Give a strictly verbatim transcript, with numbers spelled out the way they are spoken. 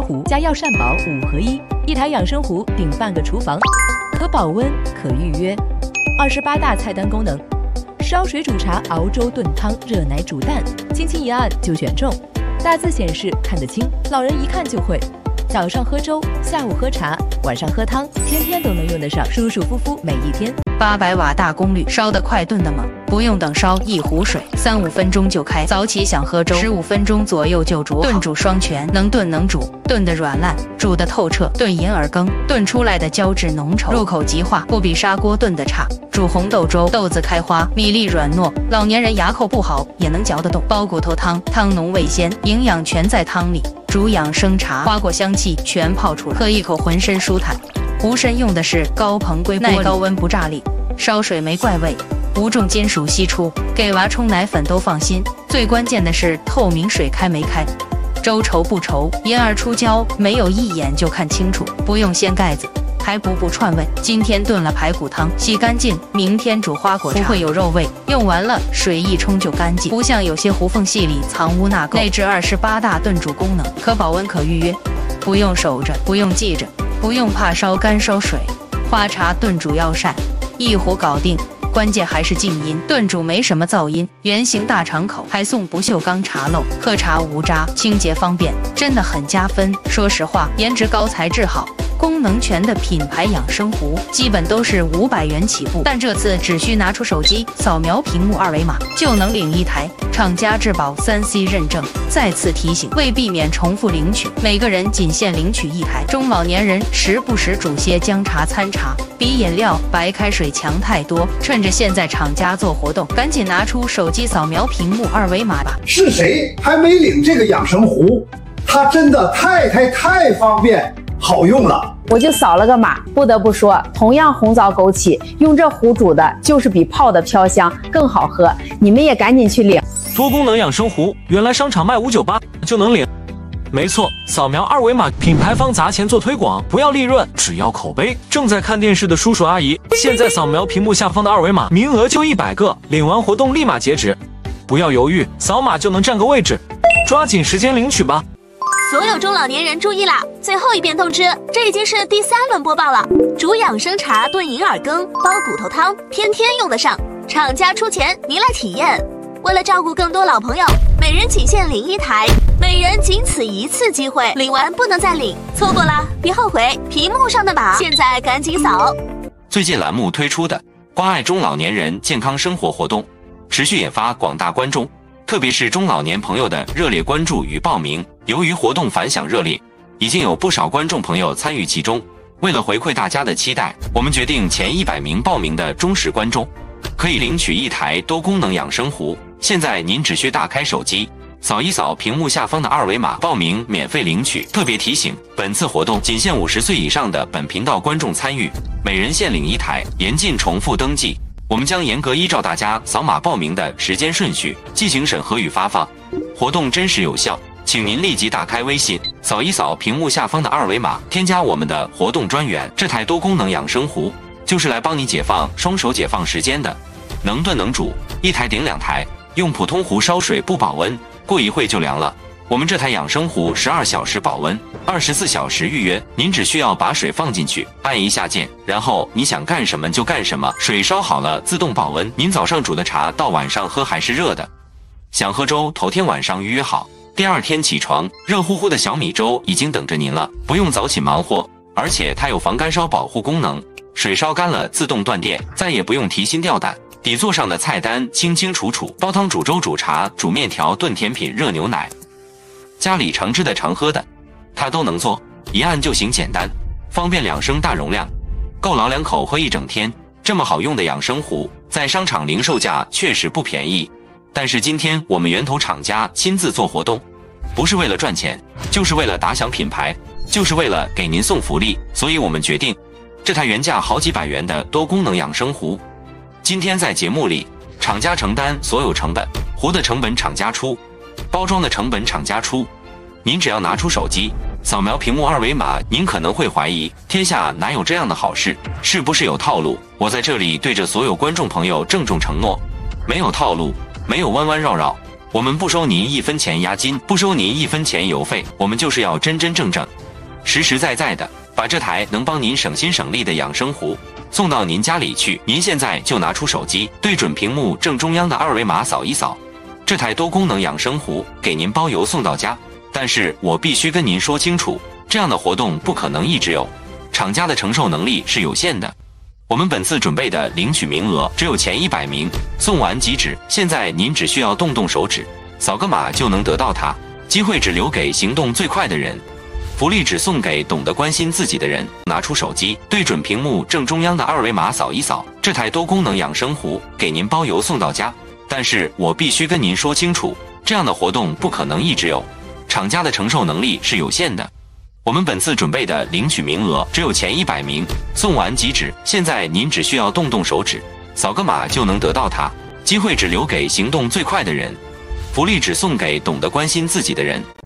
壶加药膳宝五合一，一台养生壶顶半个厨房，可保温可预约。二十八大菜单功能：烧水煮茶、熬粥炖汤、热奶煮蛋，轻轻一按就选中。大字显示看得清，老人一看就会。早上喝粥，下午喝茶，晚上喝汤，天天都能用得上，舒舒服服每一天。 八百瓦大功率，烧得快，炖得猛，不用等烧，一壶水三五分钟就开。早起想喝粥，十五分钟左右就煮好。炖煮双全，能炖能煮，炖得软烂，煮得透彻。炖银耳羹，炖出来的胶质浓稠，入口即化，不比砂锅炖的差。煮红豆粥，豆子开花，米粒软糯，老年人牙口不好也能嚼得动。煲骨头汤，汤浓味鲜，营养全在汤里。煮养生茶，花果香气全泡出来，喝一口浑身舒坦。壶身用的是高硼硅玻璃，耐高温不炸裂，烧水没怪味，无重金属析出，给娃冲奶粉都放心。最关键的是透明，水开没开，粥稠不稠，银耳出胶没有，一眼就看清楚，不用掀盖子，还补补串味。今天炖了排骨汤，洗干净，明天煮花果茶，不会有肉味，用完了水一冲就干净，不像有些壶缝隙里藏污纳垢。内置二十八大炖煮功能，可保温可预约，不用守着，不用记着，不用怕烧干烧水。花茶炖煮药膳，一壶搞定。关键还是静音，炖煮没什么噪音，圆形大敞口，还送不锈钢茶漏，喝茶无渣，清洁方便，真的很加分。说实话，颜值高，材质好，功能全的品牌养生壶基本都是五百元起步，但这次只需拿出手机扫描屏幕二维码就能领一台，厂家质保 三 C 认证。再次提醒，为避免重复领取，每个人仅限领取一台。中老年人时不时煮些姜茶参茶，比饮料白开水强太多。趁着现在厂家做活动，赶紧拿出手机扫描屏幕二维码吧。 是谁还没领这个养生壶？它真的太太太方便好用了。 我就扫了个码，不得不说，同样红枣枸杞，用这壶煮的就是比泡的飘香更好喝。你们也赶紧去领多功能养生壶，原来商场卖五九八就能领。没错，扫描二维码，品牌方砸钱做推广，不要利润，只要口碑。正在看电视的叔叔阿姨，现在扫描屏幕下方的二维码，名额就一百个，领完活动立马截止，不要犹豫，扫码就能占个位置，抓紧时间领取吧。 所有中老年人注意啦！最后一遍通知，这已经是第三轮播报了。煮养生茶、炖银耳羹、煲骨头汤，天天用得上。厂家出钱，您来体验。为了照顾更多老朋友，每人仅限领一台，每人仅此一次机会，领完不能再领，错过了别后悔。屏幕上的码，现在赶紧扫。 最近栏目推出的关爱中老年人健康生活活动，持续引发广大观众，特别是中老年朋友的热烈关注与报名。由于活动反响热烈，已经有不少观众朋友参与其中。为了回馈大家的期待，我们决定前一百名报名的忠实观众可以领取一台多功能养生壶。现在您只需打开手机，扫一扫屏幕下方的二维码，报名免费领取。特别提醒，本次活动仅限五十岁以上的本频道观众参与，每人限领一台，严禁重复登记。我们将严格依照大家扫码报名的时间顺序进行审核与发放，活动真实有效。请您立即打开微信，扫一扫屏幕下方的二维码，添加我们的活动专员。这台多功能养生壶就是来帮你解放双手解放时间的，能炖能煮，一台顶两台。用普通壶烧水不保温，过一会就凉了。我们这台养生壶十二小时保温，二十四小时预约。您只需要把水放进去，按一下键，然后你想干什么就干什么，水烧好了自动保温。您早上煮的茶到晚上喝还是热的。想喝粥，头天晚上预约好，第二天起床，热乎乎的小米粥已经等着您了，不用早起忙活，而且它有防干烧保护功能，水烧干了自动断电，再也不用提心吊胆。底座上的菜单清清楚楚，煲汤、煮粥、煮茶、煮面条、炖甜品、热牛奶，家里常吃的常喝的，它都能做，一按就行，简单方便，两升大容量，够老两口喝一整天。这么好用的养生壶，在商场零售价确实不便宜，但是今天我们源头厂家亲自做活动，不是为了赚钱，就是为了打响品牌，就是为了给您送福利，所以我们决定，这台原价好几百元的多功能养生壶，今天在节目里，厂家承担所有成本，壶的成本厂家出，包装的成本厂家出。您只要拿出手机，扫描屏幕二维码，您可能会怀疑，天下哪有这样的好事？是不是有套路？我在这里对着所有观众朋友郑重承诺，没有套路，没有弯弯绕绕， 我们不收您一分钱押金，不收您一分钱邮费，我们就是要真真正正、实实在在的把这台能帮您省心省力的养生壶送到您家里去。您现在就拿出手机，对准屏幕正中央的二维码扫一扫，这台多功能养生壶给您包邮送到家。但是我必须跟您说清楚，这样的活动不可能一直有，厂家的承受能力是有限的。我们本次准备的领取名额只有前一百名，送完即止。现在您只需要动动手指，扫个码就能得到它，机会只留给行动最快的人，福利只送给懂得关心自己的人。拿出手机，对准屏幕正中央的二维码扫一扫，这台多功能养生壶给您包邮送到家。但是我必须跟您说清楚，这样的活动不可能一直有，厂家的承受能力是有限的。我们本次准备的领取名额只有前一百名，送完即止。现在您只需要动动手指，扫个码就能得到它，机会只留给行动最快的人，福利只送给懂得关心自己的人。